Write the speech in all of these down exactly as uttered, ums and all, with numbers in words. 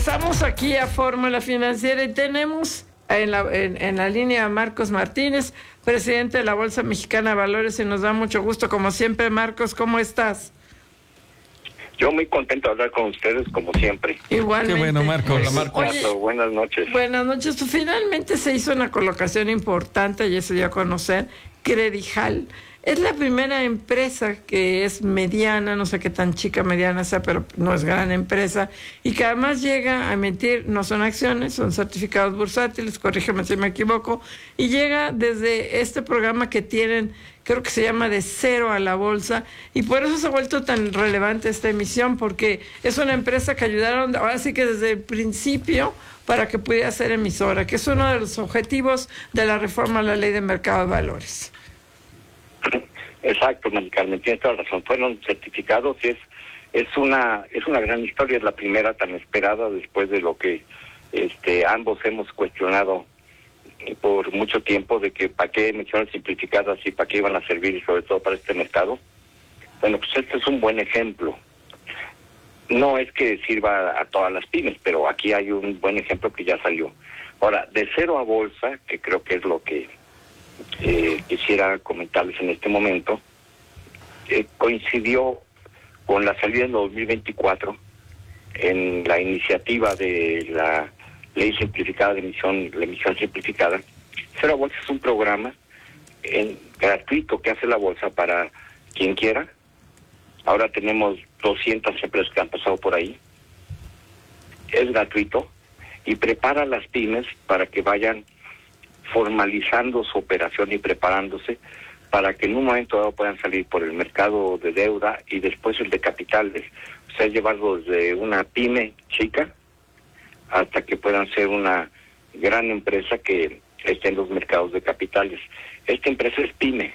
Estamos aquí a Fórmula Financiera y tenemos en la, en, en la línea a Marcos Martínez, presidente de la Bolsa Mexicana de Valores, y nos da mucho gusto, como siempre. Marcos, ¿cómo estás? Yo muy contento de hablar con ustedes, como siempre. Igualmente. Qué bueno, Marcos. Hola, Marcos. Oye, buenas noches. Buenas noches. Finalmente se hizo una colocación importante, y se dio a conocer, Credijal. Es la primera empresa que es mediana, no sé qué tan chica mediana sea, pero no es gran empresa, y que además llega a emitir, no son acciones, son certificados bursátiles, corrígeme si me equivoco, y llega desde este programa que tienen, creo que se llama De Cero a la Bolsa, y por eso se ha vuelto tan relevante esta emisión, porque es una empresa que ayudaron, ahora sí que desde el principio, para que pudiera ser emisora, que es uno de los objetivos de la reforma a la Ley de Mercado de Valores. Exacto, Mari Carmen, tienes toda la razón. Fueron certificados y es es una es una gran historia, es la primera tan esperada después de lo que este ambos hemos cuestionado por mucho tiempo, de que para qué emisiones simplificadas y para qué iban a servir, y sobre todo para este mercado. Bueno, pues este es un buen ejemplo. No es que sirva a todas las pymes, pero aquí hay un buen ejemplo que ya salió. Ahora, de cero a bolsa, que creo que es lo que Eh, quisiera comentarles en este momento, eh, coincidió con la salida en dos mil veinticuatro en la iniciativa de la ley simplificada de emisión, la emisión simplificada. Cero a Bolsa es un programa en, gratuito que hace la bolsa para quien quiera. Ahora tenemos doscientas empresas que han pasado por ahí. Es gratuito y prepara a las pymes para que vayan formalizando su operación y preparándose para que en un momento dado puedan salir por el mercado de deuda y después el de capitales. O sea, llevarlo desde una pyme chica hasta que puedan ser una gran empresa que esté en los mercados de capitales. Esta empresa es pyme.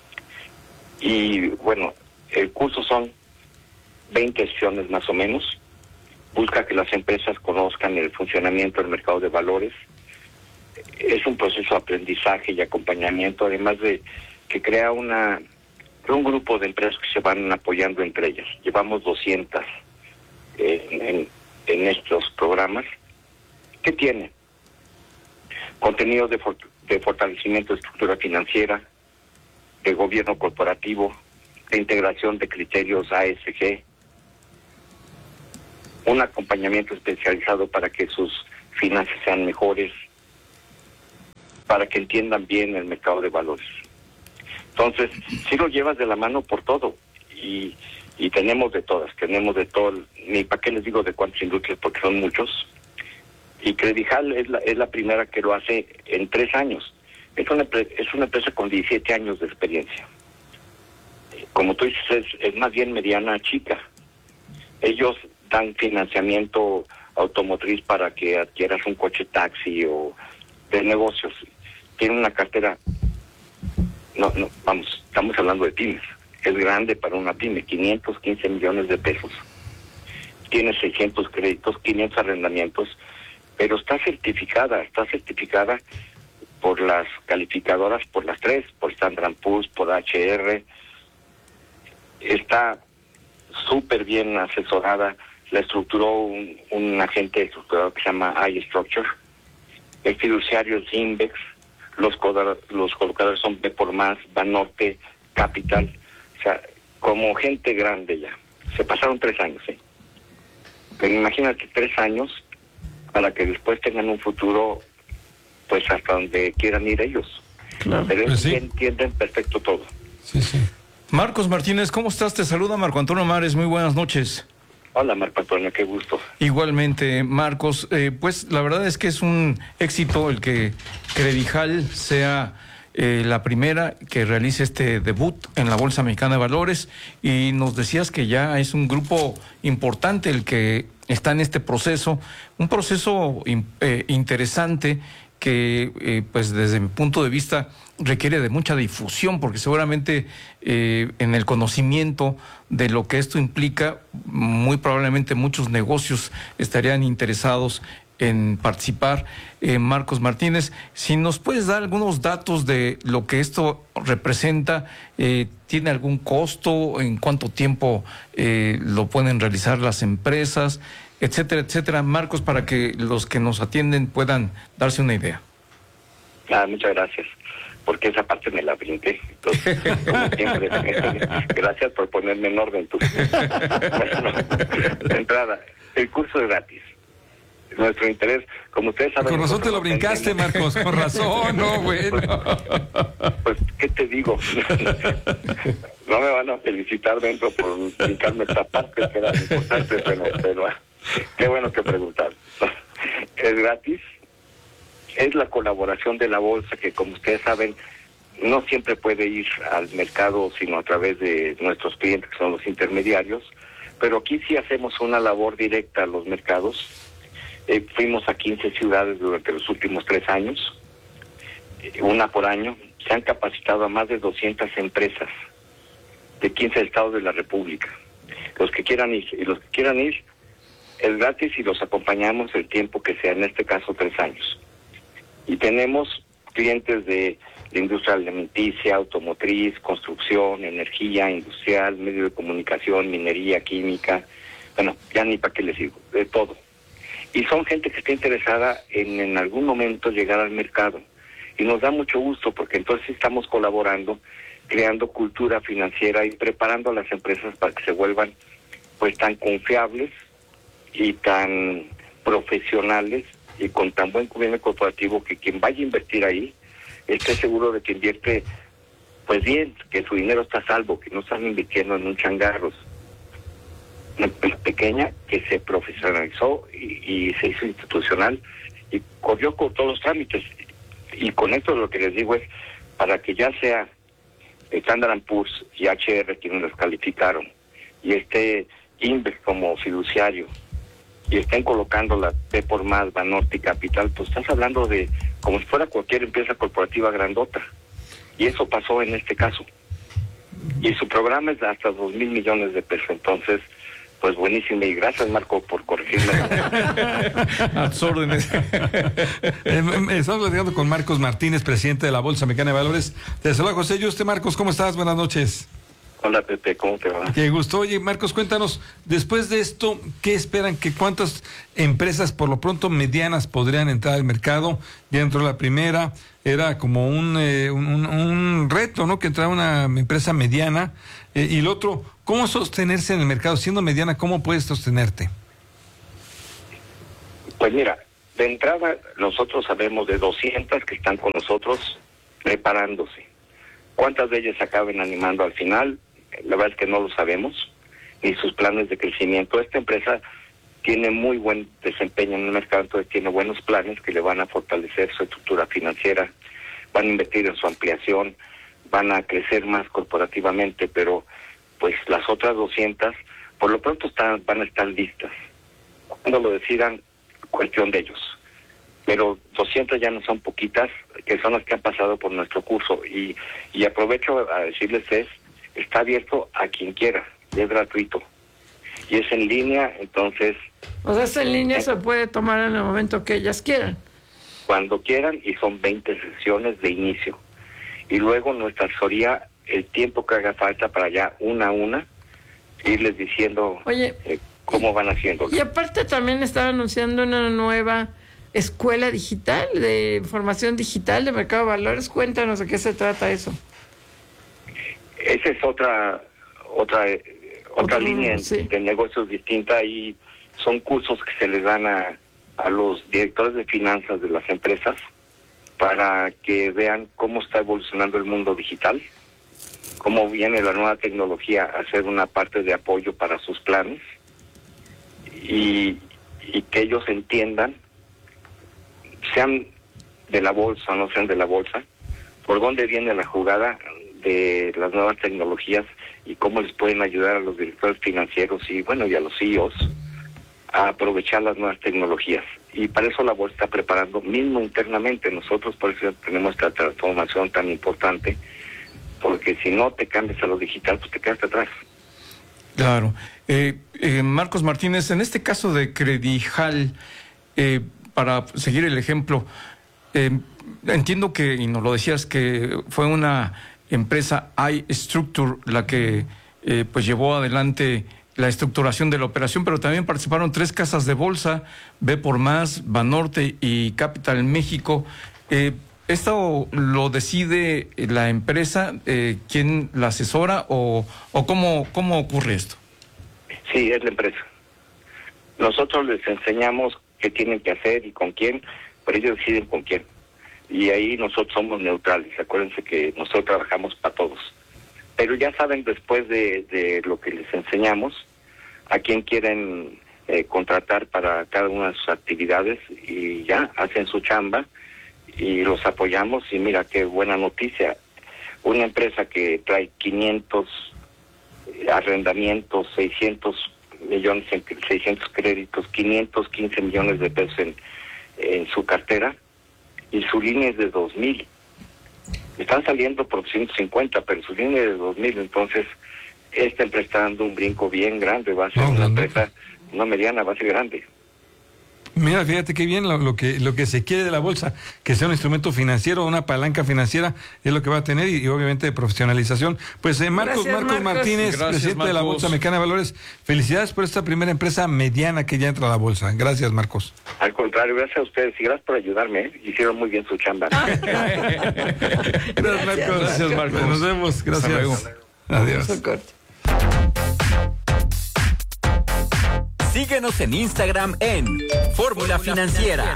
Y bueno, el curso son veinte sesiones más o menos. Busca que las empresas conozcan el funcionamiento del mercado de valores. Es un proceso de aprendizaje y acompañamiento, además de que crea una un grupo de empresas que se van apoyando entre ellas. Llevamos doscientas eh, en, en estos programas. ¿Qué tiene? Contenido de, for, de fortalecimiento de estructura financiera, de gobierno corporativo, de integración de criterios A S G, un acompañamiento especializado para que sus finanzas sean mejores, para que entiendan bien el mercado de valores. Entonces, si lo llevas de la mano por todo, y, y tenemos de todas, tenemos de todo, ni para qué les digo de cuántas industrias, porque son muchos, y Credijal es la, es la primera que lo hace en tres años. Es una, es una empresa con diecisiete años de experiencia. Como tú dices, es, es más bien mediana chica. Ellos dan financiamiento automotriz para que adquieras un coche taxi o de negocios. Tiene una cartera, no, no, vamos, estamos hablando de pymes, es grande para una pyme, quinientos quince millones de pesos, tiene seiscientos créditos, quinientos arrendamientos, pero está certificada, está certificada por las calificadoras, por las tres, por Standard and Poor's, por H R, está súper bien asesorada, la estructuró un, un agente estructurador que se llama iStructure. El fiduciario es Invex, los, los colocadores son B por Más, Banorte, Capital, o sea, como gente grande ya. Se pasaron tres años, ¿eh? Pero imagínate tres años para que después tengan un futuro, pues hasta donde quieran ir ellos. Claro. Pero ellos pues sí entienden perfecto todo. Sí, sí. Marcos Martínez, ¿cómo estás? Te saluda Marco Antonio Mares, muy buenas noches. Hola, Marco Antonio, qué gusto. Igualmente, Marcos, eh, pues la verdad es que es un éxito el que Credijal sea eh, la primera que realice este debut en la Bolsa Mexicana de Valores, y nos decías que ya es un grupo importante el que está en este proceso, un proceso eh, interesante que eh, pues desde mi punto de vista requiere de mucha difusión, porque seguramente eh, en el conocimiento de lo que esto implica, muy probablemente muchos negocios estarían interesados en participar. Eh, Marcos Martínez, si nos puedes dar algunos datos de lo que esto representa, eh, ¿tiene algún costo? ¿En cuánto tiempo eh, lo pueden realizar las empresas? etcétera, etcétera. Marcos, para que los que nos atienden puedan darse una idea. Ah, muchas gracias, porque esa parte me la brinqué. Entonces, como siempre, gracias por ponerme en orden tú. Bueno, de entrada, el curso es gratis. Nuestro interés, como ustedes saben... Con razón te lo brincaste, Marcos, con razón, no, bueno. Pues, pues, ¿qué te digo? No me van a felicitar dentro por brincarme esta parte, que era importante, pero, pero qué bueno que preguntar. Es gratis, es la colaboración de la bolsa, que como ustedes saben, no siempre puede ir al mercado, sino a través de nuestros clientes, que son los intermediarios, pero aquí sí hacemos una labor directa a los mercados. Eh, fuimos a quince ciudades durante los últimos tres años, eh, una por año. Se han capacitado a más de doscientas empresas de quince estados de la República. Los que quieran ir, y los que quieran ir, es gratis y los acompañamos el tiempo que sea, en este caso tres años. Y tenemos clientes de la industria alimenticia, automotriz, construcción, energía, industrial, medio de comunicación, minería, química, bueno, ya ni para qué les digo, de todo. Y son gente que está interesada en en algún momento llegar al mercado. Y nos da mucho gusto porque entonces estamos colaborando, creando cultura financiera y preparando a las empresas para que se vuelvan pues tan confiables y tan profesionales y con tan buen convenio corporativo que quien vaya a invertir ahí esté seguro de que invierte pues bien, que su dinero está a salvo, que no están invirtiendo en un changarros. Una empresa pequeña que se profesionalizó y, y se hizo institucional y corrió con todos los trámites. Y con esto lo que les digo es, para que ya sea Standard and Poor's y H R quienes los calificaron, y este Invex como fiduciario, y estén colocando la P por más, Banorte y Capital, pues estás hablando de como si fuera cualquier empresa corporativa grandota. Y eso pasó en este caso. Y su programa es de hasta dos mil millones de pesos. Entonces, pues buenísimo, y gracias, Marco, por corregirme. A tus órdenes. Estamos platicando con Marcos Martínez, presidente de la Bolsa Mexicana de Valores. Te saluda José Yuste. Marcos, ¿cómo estás? Buenas noches. Hola, Pepe, ¿cómo te va? Qué gusto. Oye, Marcos, cuéntanos, después de esto, ¿qué esperan? ¿Que cuántas empresas, por lo pronto medianas, podrían entrar al mercado? Ya entró la primera, era como un, eh, un, un, un reto, ¿no? Que entrara una empresa mediana. Eh, y el otro, ¿cómo sostenerse en el mercado? Siendo mediana, ¿cómo puedes sostenerte? Pues mira, de entrada, nosotros sabemos de doscientas que están con nosotros preparándose. ¿Cuántas de ellas acaben animando al final? La verdad es que no lo sabemos, ni sus planes de crecimiento. Esta empresa tiene muy buen desempeño en el mercado, entonces tiene buenos planes que le van a fortalecer su estructura financiera, van a invertir en su ampliación, van a crecer más corporativamente, pero pues las otras doscientas por lo pronto están, van a estar listas. Cuando lo decidan, cuestión de ellos. Pero doscientas ya no son poquitas, que son las que han pasado por nuestro curso. Y, y aprovecho a decirles es, está abierto a quien quiera, y es gratuito. Y es en línea, entonces... O sea, esa en línea eh, se puede tomar en el momento que ellas quieran. Cuando quieran, y son veinte sesiones de inicio. Y luego nuestra asesoría, el tiempo que haga falta para ya una a una, irles diciendo Oye, eh, cómo van haciendo. Y aparte también estaba anunciando una nueva escuela digital, de información digital de mercado de valores. Cuéntanos de qué se trata eso. Esa es otra otra eh, otra Otro, línea sí. de negocios distinta, y son cursos que se les dan a, a los directores de finanzas de las empresas para que vean cómo está evolucionando el mundo digital, cómo viene la nueva tecnología a ser una parte de apoyo para sus planes, y, y que ellos entiendan, sean de la bolsa o no sean de la bolsa, por dónde viene la jugada de las nuevas tecnologías y cómo les pueden ayudar a los directores financieros y bueno, y a los C E Os a aprovechar las nuevas tecnologías. Y para eso la bolsa está preparando mismo internamente. Nosotros por eso tenemos esta transformación tan importante, porque si no te cambias a lo digital, pues te quedas atrás. Claro. Eh, eh, Marcos Martínez, en este caso de Credijal, eh, para seguir el ejemplo, eh, entiendo que, y nos lo decías, que fue una empresa iStructure la que eh, pues llevó adelante la estructuración de la operación, pero también participaron tres casas de bolsa, B por Más, Banorte y Capital México. Eh, ¿Esto lo decide la empresa? Eh, ¿Quién la asesora o, o cómo, cómo ocurre esto? Sí, es la empresa. Nosotros les enseñamos qué tienen que hacer y con quién, pero ellos deciden con quién. Y ahí nosotros somos neutrales. Acuérdense que nosotros trabajamos para todos. Pero ya saben después de, de lo que les enseñamos, a quién quieren eh, contratar para cada una de sus actividades y ya hacen su chamba y los apoyamos. Y mira qué buena noticia. Una empresa que trae quinientos arrendamientos, seiscientos millones, en, seiscientos créditos, quinientos quince millones de pesos en, en su cartera y su línea es de dos mil. Están saliendo por ciento cincuenta, pero su línea es de dos mil, entonces esta empresa está dando un brinco bien grande, va a ser no, una no, empresa, no. una mediana, va a ser grande. Mira, fíjate qué bien lo, lo que lo que se quiere de la bolsa, que sea un instrumento financiero, una palanca financiera, es lo que va a tener y, y obviamente de profesionalización. Pues eh, Marcos, Gracias, Marcos, Marcos Martínez, Gracias, presidente Marcos. de la Bolsa Mexicana de Valores, felicidades por esta primera empresa mediana que ya entra a la bolsa. Gracias, Marcos. Al contrario, gracias a ustedes y gracias por ayudarme, ¿eh? Hicieron muy bien su chamba. Gracias, Marcos. Gracias, Marcos. Nos vemos, gracias. Adiós. Síguenos en Instagram en Fórmula Financiera.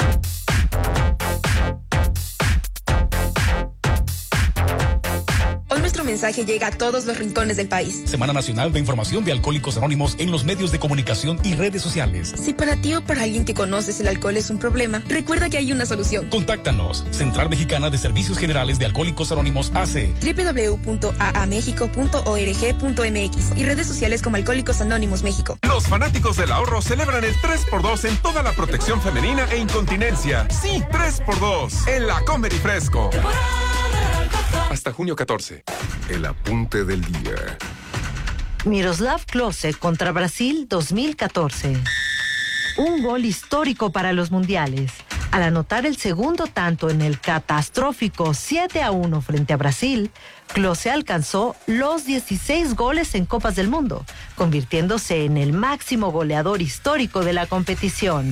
Hoy nuestro mensaje llega a todos los rincones del país. Semana Nacional de Información de Alcohólicos Anónimos en los medios de comunicación y redes sociales. Si para ti o para alguien que conoces el alcohol es un problema, recuerda que hay una solución. Contáctanos. Central Mexicana de Servicios Generales de Alcohólicos Anónimos A C. doble u doble u doble u punto a a mexico punto org punto m x y redes sociales como Alcohólicos Anónimos México. Los fanáticos del ahorro celebran el tres por dos en toda la protección femenina e incontinencia. Sí, tres por dos en la Comer y Fresco. Hasta junio catorce. El apunte del día. Miroslav Klose contra Brasil dos mil catorce. Un gol histórico para los mundiales. Al anotar el segundo tanto en el catastrófico siete a uno frente a Brasil, Klose alcanzó los dieciséis goles en Copas del Mundo, convirtiéndose en el máximo goleador histórico de la competición.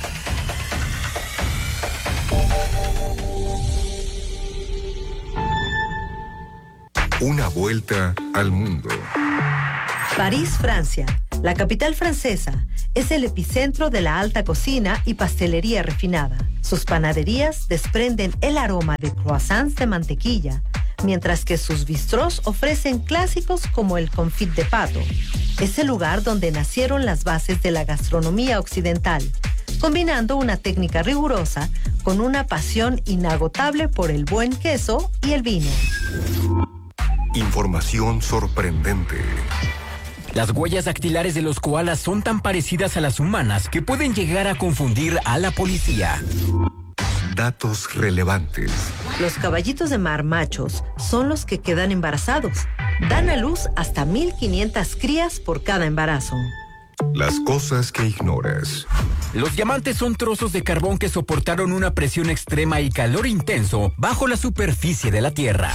Una vuelta al mundo. París, Francia. La capital francesa es el epicentro de la alta cocina y pastelería refinada. Sus panaderías desprenden el aroma de croissants de mantequilla, mientras que sus bistrós ofrecen clásicos como el confit de pato. Es el lugar donde nacieron las bases de la gastronomía occidental, combinando una técnica rigurosa con una pasión inagotable por el buen queso y el vino. Información sorprendente. Las huellas dactilares de los koalas son tan parecidas a las humanas que pueden llegar a confundir a la policía. Datos relevantes. Los caballitos de mar machos son los que quedan embarazados. Dan a luz hasta mil quinientas crías por cada embarazo. Las cosas que ignoras. Los diamantes son trozos de carbón que soportaron una presión extrema y calor intenso bajo la superficie de la Tierra.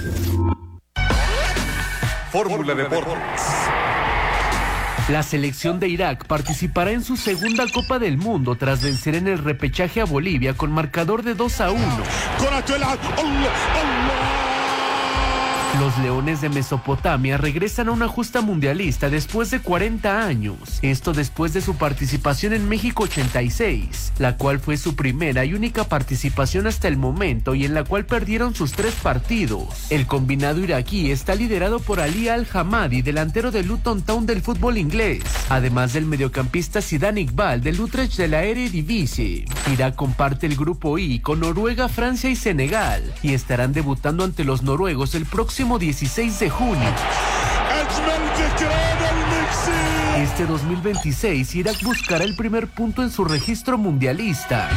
Fórmula Deportes. La selección de Irak participará en su segunda Copa del Mundo tras vencer en el repechaje a Bolivia con marcador de dos a uno. Los Leones de Mesopotamia regresan a una justa mundialista después de cuarenta años. Esto después de su participación en México ochenta y seis, la cual fue su primera y única participación hasta el momento y en la cual perdieron sus tres partidos. El combinado iraquí está liderado por Ali Al-Hamadi, delantero del Luton Town del fútbol inglés, además del mediocampista Zidane Iqbal del Utrecht de la Eredivisie. Irak comparte el grupo I con Noruega, Francia y Senegal y estarán debutando ante los noruegos el próximo dieciséis de junio. Este dos mil veintiséis, Irak buscará el primer punto en su registro mundialista.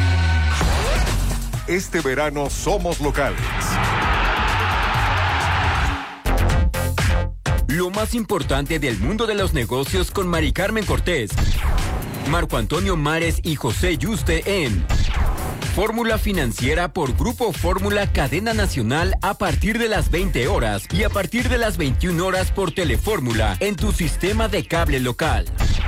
Este verano somos locales. Lo más importante del mundo de los negocios con Mari Carmen Cortés, Marco Antonio Mares y José Yuste en Fórmula Financiera por Grupo Fórmula Cadena Nacional a partir de las veinte horas y a partir de las veintiuna horas por Telefórmula en tu sistema de cable local.